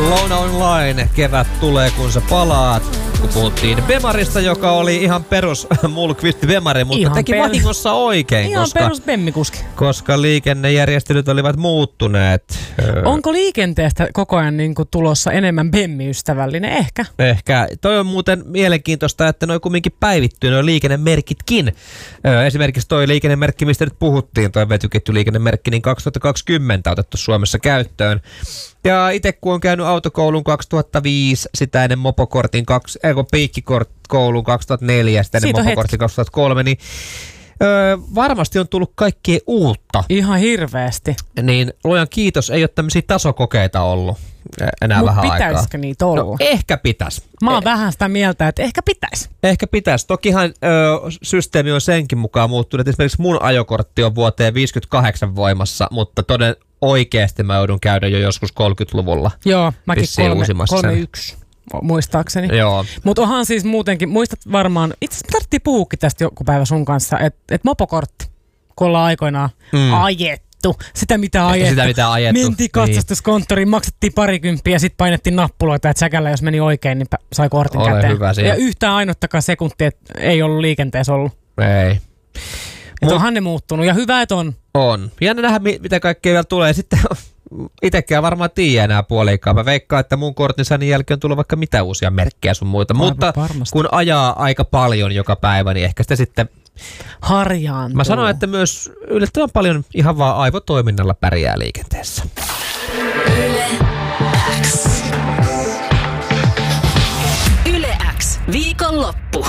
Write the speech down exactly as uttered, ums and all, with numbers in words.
Alone Online, kevät tulee kun sä palaat. Kun puhuttiin Bemarista, joka oli ihan perus mulkvisti Bemari, mutta ihan teki perus, vahingossa oikein, ihan koska, perus bemmikuski. koska liikennejärjestelyt olivat muuttuneet. Onko liikenteestä koko ajan niin kuin tulossa enemmän bemmiystävällinen? Ehkä. Ehkä. Toi on muuten mielenkiintoista, että noi kumminkin päivittyy, noi liikennemerkitkin. Esimerkiksi toi liikennemerkki, mistä nyt puhuttiin, toi vetyketjuliikennemerkki, niin kaksituhattakaksikymmentä otettu Suomessa käyttöön. Ja itse kun on käynyt autokoulun kaksituhattaviisi, sitä ennen mopokortin, kaksi, ei kun piikkikoulun kaksituhattaneljä, sitä ennen mopokortin kaksituhattakolme, niin öö, varmasti on tullut kaikkea uutta. Ihan hirveästi. Niin luojan kiitos, ei ole tämmöisiä tasokokeita ollut enää Mut vähän aikaa. Mutta pitäisikö niitä olla? No, ehkä pitäisi. Mä oon eh- vähän sitä mieltä, että ehkä pitäisi. Ehkä pitäisi. Tokihan ö, systeemi on senkin mukaan muuttunut. Esimerkiksi mun ajokortti on vuoteen viisikymmentäkahdeksan voimassa, mutta toden oikeasti mä joudun käydä jo joskus kolmekymmentäluvulla. Joo, mäkin kolmekymmentäyksi muistaakseni. Joo. Mutta onhan siis muutenkin, muistat varmaan, itse asiassa tarvittiin puhukin tästä joku päivä sun kanssa, että et mopokortti, kun ollaan aikoinaan mm. ajettu, sitä mitä ajettu, sitä mitä ajettu. Mentiin katsastuskonttoriin, niin. maksettiin parikymppiä ja sitten painettiin nappuloita, että säkällä jos meni oikein, niin sai kortin Ole käteen. Hyvä ja yhtään ainuttakaan sekuntia ei ollut liikenteessä ollut. Ei. Mut onhan ne muuttunut ja hyvä, että on. On. Jännä nähdä, mitä kaikkea vielä tulee. Sitten itsekään varmaan tiedä enää puoliikaan. Mä veikkaan, että mun kortinsanin jälkeen on tullut vaikka mitä uusia merkkejä sun muita. Aivan mutta varmasti. Kun ajaa aika paljon joka päivä, niin ehkä sitä sitten harjaantuu. Mä sanoin, että myös yllättävän paljon ihan vaan aivotoiminnalla pärjää liikenteessä. Yle X. Yle X. Viikonloppu.